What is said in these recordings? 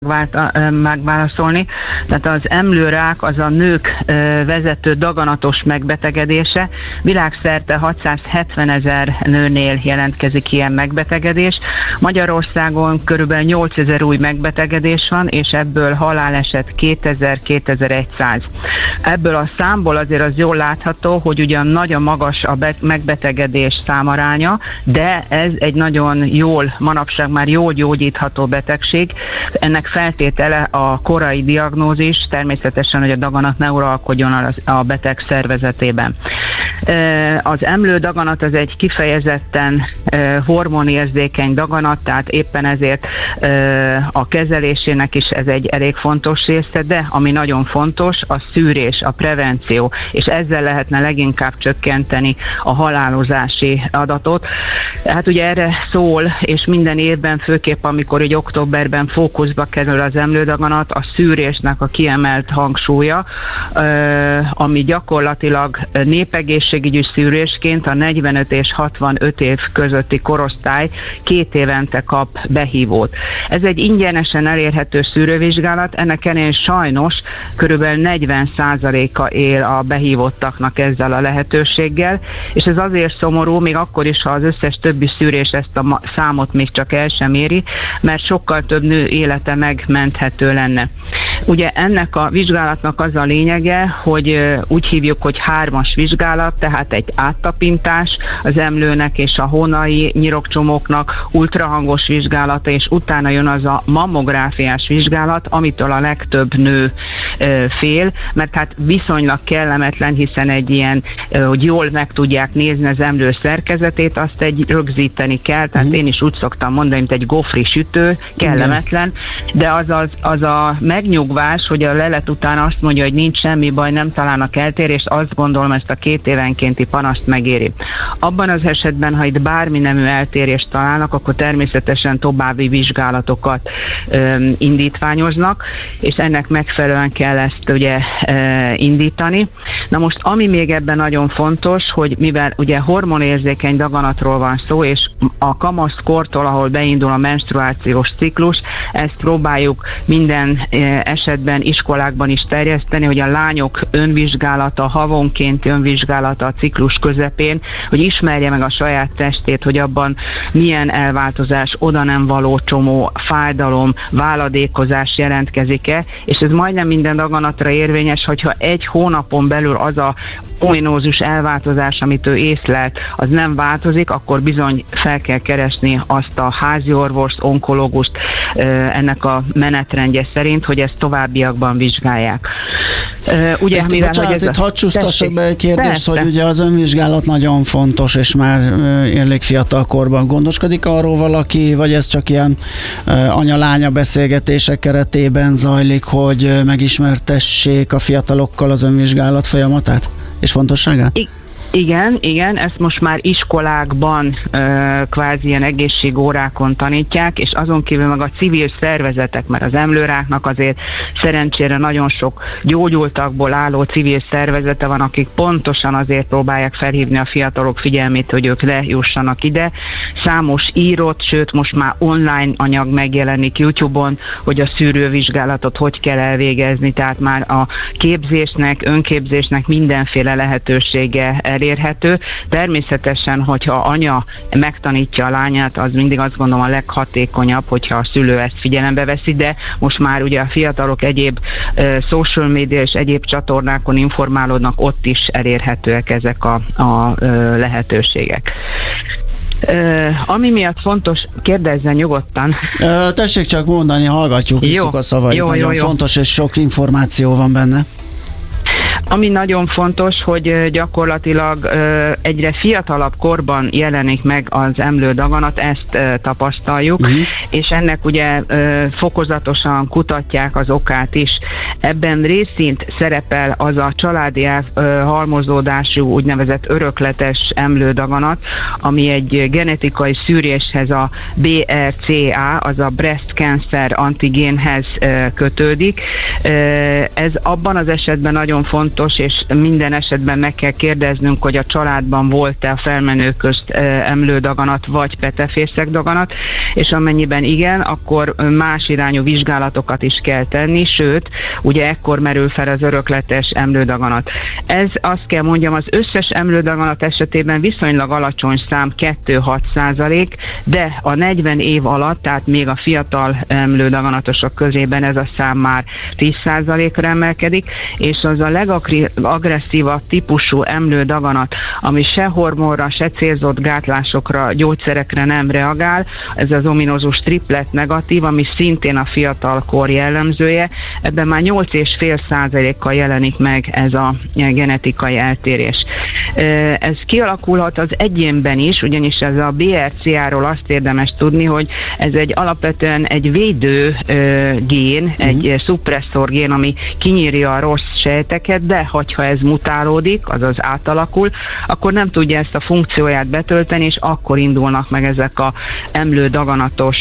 megválaszolni. Tehát az emlőrák az a nők vezető daganatos megbetegedése. Világszerte 670 000 nőnél jelentkezik ilyen megbetegedés. Magyarországon körülbelül 8000 új megbetegedés van, és ebből haláleset 2000-2100. Ebből a számból azért az jól látható, hogy ugyan nagyon magas a megbetegedés számaránya, de ez egy nagyon manapság már jól gyógyítható betegség. Ennek feltétele a korai diagnózis, természetesen, hogy a daganat ne uralkodjon a beteg szervezetében. Az emlő daganat az egy kifejezetten hormonérzékeny daganat, tehát éppen ezért a kezelésének is ez egy elég fontos része, de ami nagyon fontos, a szűrés, a prevenció, és ezzel lehetne leginkább csökkenteni a halálozási adatot. Hát ugye erre szól, és minden évben, főképp amikor egy októberben fókuszba kerül az emlődaganat, a szűrésnek a kiemelt hangsúlya, ami gyakorlatilag népegészségügyi szűrésként a 45 és 65 év közötti korosztály 2 évente kap behívót. Ez egy ingyenesen elérhető szűrővizsgálat, ennek ellenére sajnos körülbelül 40%-a él a behívottaknak ezzel a lehetőséggel, és ez azért szomorú, még akkor is, ha az összes többi szűrés ezt a számot még csak el sem éri, mert sokkal több nő élete megmenthető lenne. Ugye ennek a vizsgálatnak az a lényege, hogy úgy hívjuk, hogy 3-as vizsgálat, tehát egy áttapintás az emlőnek és a hónai nyirokcsomóknak, ultrahangos vizsgálata, és utána jön az a mammográfiás vizsgálat, amitől a legtöbb nő fél, mert hát viszonylag kellemetlen, hiszen egy ilyen, hogy jól meg tudják nézni az emlő szerkezetét, azt rögzíteni kell, tehát én is úgy szoktam mondani, mint egy gofri sütő, kellemetlen, de az a megnyugvás, hogy a lelet után azt mondja, hogy nincs semmi baj, nem találnak eltérést, azt gondolom, ezt a 2 évenkénti panaszt megéri. Abban az esetben, ha itt bármi nemű eltérést találnak, akkor természetesen további vizsgálatokat indítványoznak, és ennek megfelelően kell ezt ugye indítani. Na most, ami még ebben nagyon fontos, hogy mivel ugye hormonérzékeny daganatról van szó, és a kamaszkortól, ahol beindul a menstruációs ciklus, ezt próbáljuk minden esetben iskolákban is terjeszteni, hogy a lányok önvizsgálata, havonként önvizsgálata a ciklus közepén, hogy ismerje meg a saját testét, hogy abban milyen elváltozás, oda nem való csomó, fájdalom, váladékozás jelentkezik-e, és ez majdnem minden daganatra érvényes, hogyha 1 hónapon belül az a ominózus elváltozás, amit ő észlelt, az nem változik, akkor bizony fel kell keresni azt a házi orvost, onkológust ennek a menetrendje szerint, hogy ezt továbbiakban vizsgálják. Ugye, itt hadd csúsztassak be egy kérdést, hogy ugye az önvizsgálat nagyon fontos, és már elég fiatal korban gondoskodik arról valaki, vagy ez csak ilyen anya-lánya beszélgetések keretében zajlik, hogy megismertessék a fiatalokkal az önvizsgálat folyamatát és fontosságát? Igen, ezt most már iskolákban kvázi ilyen egészségórákon tanítják, és azon kívül meg a civil szervezetek, mert az emlőráknak azért szerencsére nagyon sok gyógyultakból álló civil szervezete van, akik pontosan azért próbálják felhívni a fiatalok figyelmét, hogy ők lejussanak ide. Számos írott, sőt most már online anyag megjelenik YouTube-on, hogy a szűrővizsgálatot hogy kell elvégezni, tehát már a képzésnek, önképzésnek mindenféle lehetősége elérhető. Természetesen, hogyha anya megtanítja a lányát, az mindig azt gondolom a leghatékonyabb, hogyha a szülő ezt figyelembe veszi, de most már ugye a fiatalok egyéb social media és egyéb csatornákon informálódnak, ott is elérhetőek ezek a lehetőségek. Ami miatt fontos, kérdezzen nyugodtan. Tessék csak mondani, hallgatjuk, hiszük a szavait. Nagyon fontos, és sok információ van benne. Ami nagyon fontos, hogy gyakorlatilag egyre fiatalabb korban jelenik meg az emlődaganat, ezt tapasztaljuk, és ennek ugye fokozatosan kutatják az okát is. Ebben részint szerepel az a családi halmozódású úgynevezett örökletes emlődaganat, ami egy genetikai szűréshez, a BRCA, az a breast cancer antigénhez kötődik. Ez abban az esetben nagyon fontos, fontos, és minden esetben meg kell kérdeznünk, hogy a családban volt-e a felmenők közt emlődaganat vagy petefészekdaganat, és amennyiben igen, akkor más irányú vizsgálatokat is kell tenni, sőt, ugye ekkor merül fel az örökletes emlődaganat. Ez azt kell mondjam, az összes emlődaganat esetében viszonylag alacsony szám, 2-6%, de a 40 év alatt, tehát még a fiatal emlődaganatosok közében ez a szám már 10%-ra emelkedik, és az a legagresszívabb típusú emlődaganat, ami se hormonra, se célzott gátlásokra, gyógyszerekre nem reagál, ez az ominózus triplet negatív, ami szintén a fiatal kor jellemzője, ebben már 8,5%-kal jelenik meg ez a genetikai eltérés. Ez kialakulhat az egyénben is, ugyanis ez a BRCA-ról azt érdemes tudni, hogy ez alapvetően egy védő gén, egy szupresszor gén, ami kinyírja a rossz sejteket, de hogyha ez mutálódik, azaz átalakul, akkor nem tudja ezt a funkcióját betölteni, és akkor indulnak meg ezek a emlődaganatos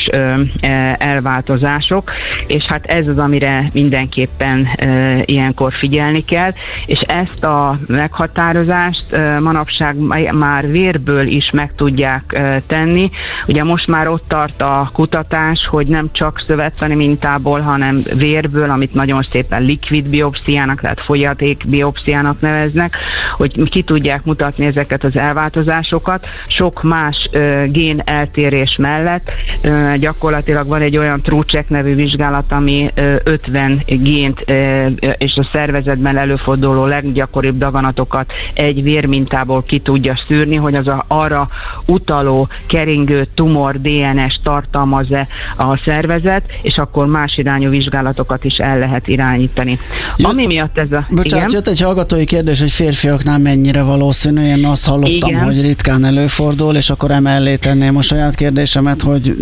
elváltozások, és hát ez az, amire mindenképpen ilyenkor figyelni kell, és ezt a meghatározást manapság már vérből is meg tudják tenni. Ugye most már ott tart a kutatás, hogy nem csak szövettani mintából, hanem vérből, amit nagyon szépen likvid biopsziának, tehát folyaték biopsziának neveznek, hogy ki tudják mutatni ezeket az elváltozásokat. Sok más gén eltérés mellett gyakorlatilag van egy olyan TrueCheck nevű vizsgálat, ami 50 gént és a szervezetben előforduló leggyakoribb daganatokat egy vérmintából ki tudja szűrni, hogy az arra utaló keringő tumor DNS tartalmaz-e a szervezet, és akkor más irányú vizsgálatokat is el lehet irányítani. Ami miatt ez a... Bocsánat, jött egy hallgatói kérdés, hogy férfiaknál mennyire valószínű, én azt hallottam, hogy ritkán előfordul, és akkor emellé tenném a saját kérdésemet, hogy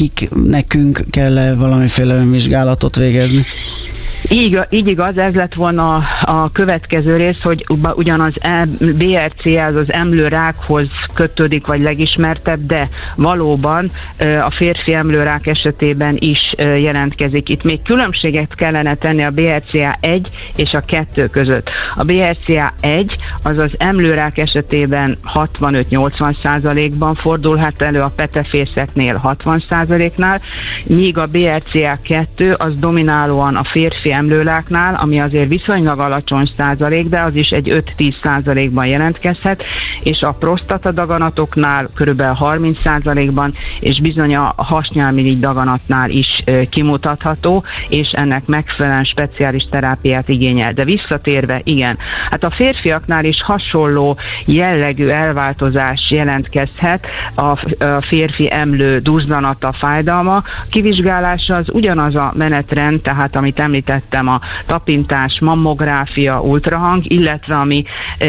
nekünk kell valamiféle önvizsgálatot végezni. Így igaz, ez lett volna a következő rész, hogy ugyanaz BRCA az emlőrákhoz kötődik, vagy legismertebb, de valóban a férfi emlőrák esetében is jelentkezik. Itt még különbséget kellene tenni a BRCA1 és a 2 között. A BRCA1 az az emlőrák esetében 65-80%-ban fordulhat elő, a petefészeknél 60%-nál, míg a BRCA2 az dominálóan a férfi emlőráknál, ami azért viszonylag alacsony százalék, de az is egy 5-10%-ban jelentkezhet, és a prostatadaganatoknál körülbelül 30%-ban, és bizony a hasnyálmirigy daganatnál is kimutatható, és ennek megfelelően speciális terápiát igényel. De visszatérve, igen, hát a férfiaknál is hasonló jellegű elváltozás jelentkezhet, a férfi emlő duzzanata, fájdalma. Kivizsgálása az ugyanaz a menetrend, tehát amit említettem, a tapintás, mammográfia, ultrahang, illetve ami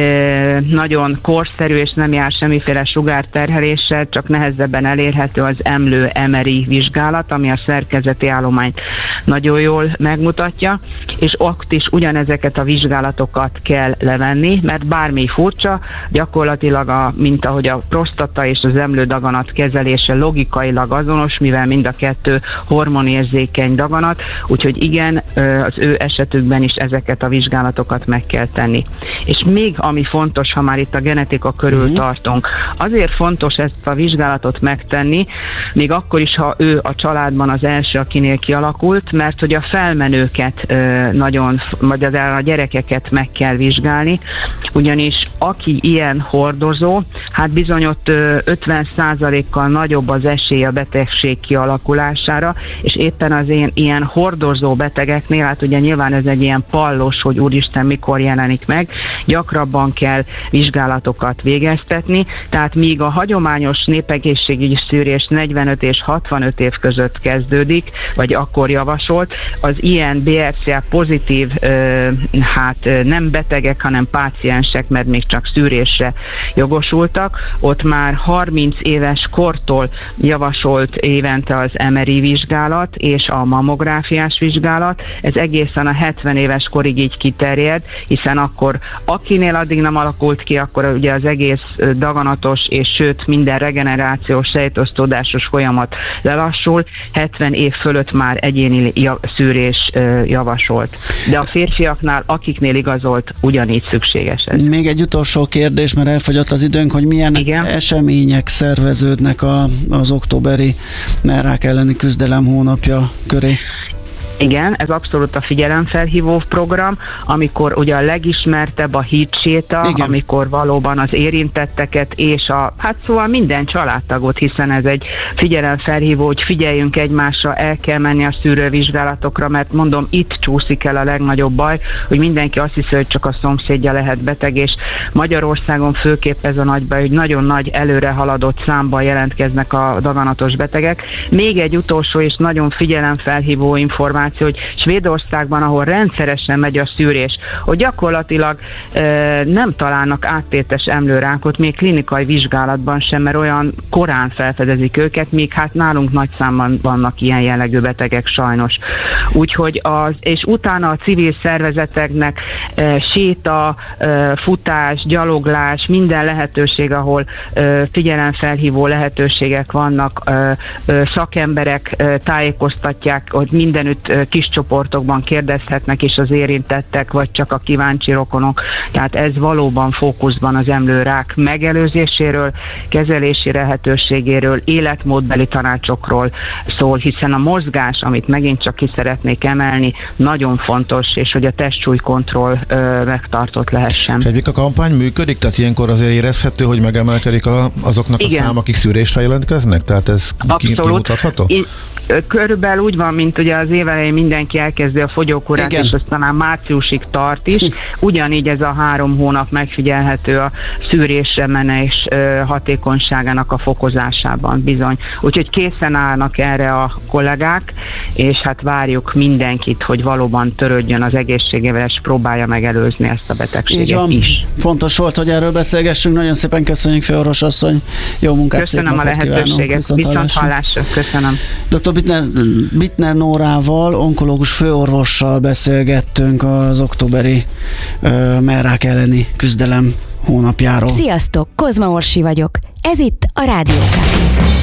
nagyon korszerű és nem jár semmiféle sugárterheléssel, csak nehezebben elérhető az emlő MRI vizsgálat, ami a szerkezeti állományt nagyon jól megmutatja, és ott is ugyanezeket a vizsgálatokat kell levenni, mert bármi furcsa, gyakorlatilag mint ahogy a prostata és az emlődaganat kezelése logikailag azonos, mivel mind a kettő hormonérzékeny daganat, úgyhogy igen, az ő esetükben is ezeket a vizsgálatokat meg kell tenni. És még ami fontos, ha már itt a genetika körül tartunk, azért fontos ezt a vizsgálatot megtenni, még akkor is, ha ő a családban az első, akinél kialakult, mert hogy a felmenőket vagy a gyerekeket meg kell vizsgálni, ugyanis aki ilyen hordozó, hát bizony ott 50%-kal nagyobb az esély a betegség kialakulására, és éppen az ilyen hordozó betegeknél, hát ugye nyilván ez egy ilyen pallos, hogy úristen mikor jelenik meg, gyakrabban kell vizsgálatokat végeztetni, tehát míg a hagyományos népegészségügyi szűrés 45 és 65 év között kezdődik, vagy akkor javasolt, az ilyen BRCA pozitív, nem betegek, hanem páciensek, mert még csak szűrésre jogosultak, ott már 30 éves kortól javasolt évente az MRI vizsgálat és a mammográfiás vizsgálat. Ez egészen a 70 éves korig így kiterjed, hiszen akkor akinél addig nem alakult ki, akkor ugye az egész daganatos és sőt minden regenerációs, sejtosztódásos folyamat lelassul, 70 év fölött már egyéni szűrés javasolt. De a férfiaknál, akiknél igazolt, ugyanígy szükséges ez. Még egy utolsó kérdés, mert elfogyott az időnk, hogy milyen események szerveződnek az októberi mellrák elleni küzdelem hónapja köré? Igen, ez abszolút a figyelemfelhívó program, amikor ugye a legismertebb a hídséta, amikor valóban az érintetteket és szóval minden családtagot, hiszen ez egy figyelemfelhívó, hogy figyeljünk egymásra, el kell menni a szűrővizsgálatokra, mert mondom, itt csúszik el a legnagyobb baj, hogy mindenki azt hiszi, hogy csak a szomszédja lehet beteg, és Magyarországon főképp ez a nagy baj, hogy nagyon nagy előre haladott számban jelentkeznek a daganatos betegek. Még egy utolsó és nagyon figyelemfelhívó információ, hogy Svédországban, ahol rendszeresen megy a szűrés, hogy gyakorlatilag nem találnak áttétes emlőrákot, még klinikai vizsgálatban sem, mert olyan korán felfedezik őket, míg hát nálunk nagy számban vannak ilyen jellegű betegek sajnos. Úgyhogy és utána a civil szervezeteknek séta, futás, gyaloglás, minden lehetőség, ahol figyelemfelhívó lehetőségek vannak, szakemberek tájékoztatják, hogy mindenütt kis csoportokban kérdezhetnek is az érintettek, vagy csak a kíváncsi rokonok. Tehát ez valóban fókuszban az emlőrák megelőzéséről, kezelési lehetőségéről, életmódbeli tanácsokról szól, hiszen a mozgás, amit megint csak ki szeretnék emelni, nagyon fontos, és hogy a testsúlykontroll megtartott lehessen. És a kampány működik? Tehát ilyenkor azért érezhető, hogy megemelkedik azoknak a szám, akik szűrésre jelentkeznek? Tehát ez kimutatható? Körülbelül úgy van, mint ugye az év elején mindenki elkezdi a fogyókúrát, és aztán már márciusig tart is. Ugyanígy ez a 3 hónap megfigyelhető a szűrésre menés hatékonyságának a fokozásában bizony. Úgyhogy készen állnak erre a kollégák, és hát várjuk mindenkit, hogy valóban törődjön az egészségével, és próbálja megelőzni ezt a betegséget is. Fontos volt, hogy erről beszélgessünk. Nagyon szépen köszönjük, főorvos asszony. Jó munkát, köszönöm a lehetőséget. Viszont hallásra. Köszönöm. Dr. Bittner Nórával, onkológus főorvossal beszélgettünk az októberi mellrák elleni küzdelem hónapjáról. Sziasztok, Kozma Orsi vagyok. Ez itt a Rádió Café.